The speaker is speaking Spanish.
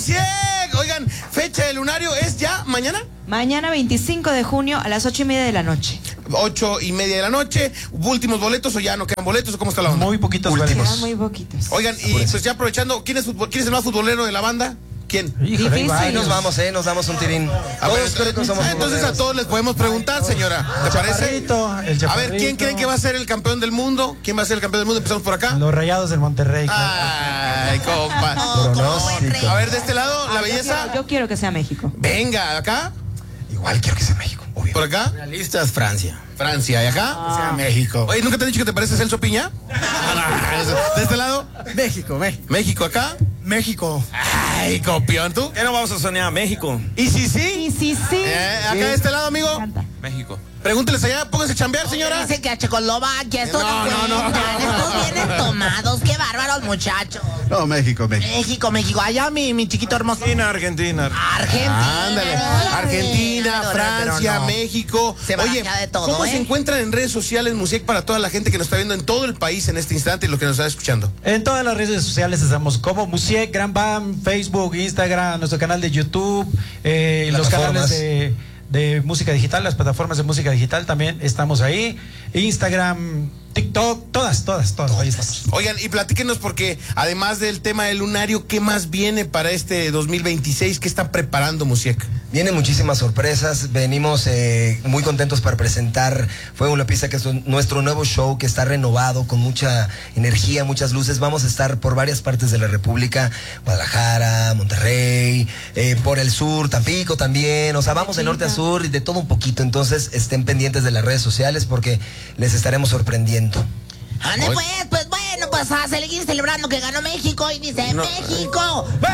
Musiek! Oigan, fecha del lunario es ya mañana. Mañana 25 de junio a las 8:30 de la noche. 8:30 de la noche. ¿Últimos boletos o ya no quedan boletos o cómo está la onda? Muy poquitos Quedan boletos. muy poquitos. Oigan, y pues ya aprovechando, ¿quién es el más futbolero de la banda? ¿Quién? Híjole, hay Difícil. varios. Nos damos un tirín. Todos creo que somos Entonces a todos les podemos preguntar, señora. ¿Te parece? El A ver, ¿quién Chaparrito. creen que va a ser el campeón del mundo? ¿Quién va a ser el campeón del mundo? Empezamos por acá. Los Rayados del Monterrey. Ay, compa. Pronóstico. A ver, de este lado, la belleza. Yo quiero que sea México. Venga, acá. Igual quiero que sea México, obvio. Por acá. Realistas, Francia. Francia. ¿Y acá? Sea México. Oye, ¿nunca te han dicho que te pareces Celso Piña? De este lado. México, México, acá. México. Ay, copión, ¿tú? ¿Qué no vamos a soñar? México. ¿Y si sí? Sí. Acá de este lado, amigo. Me encanta. México. Pregúnteles allá, pónganse a chambear, señora. Dice que a Checoslovaquia, esto No, no, no. Estos vienen tomados, qué bárbaros, muchachos. No, México. México, allá mi chiquito hermoso. Argentina. Argentina. Ándale. No, Argentina, pero Francia, no. México. Se Oye, barajea de todo, ¿cómo ¿eh? se encuentran en redes sociales, Musiek, para toda la gente que nos está viendo en todo el país en este instante y los que nos está escuchando? En todas las redes sociales estamos como Musiek, Gran Bam, Facebook, Instagram, nuestro canal de YouTube, los canales de música digital, las plataformas de música digital también estamos ahí, Instagram, TikTok, todas, ahí estamos. Oigan, y platíquenos porque además del tema del lunario, ¿qué más viene para este 2026? ¿Qué están preparando, Musiek? Vienen muchísimas sorpresas, venimos muy contentos para presentar Fuego en la Pista, que es nuestro nuevo show que está renovado, con mucha energía, muchas luces. Vamos a estar por varias partes de la República, Guadalajara, Monterrey, por el sur, Tampico también, o sea, vamos de norte a sur y de todo un poquito. Entonces estén pendientes de las redes sociales porque les estaremos sorprendiendo. Ande pues bueno, pues a seguir celebrando que ganó México y dice México.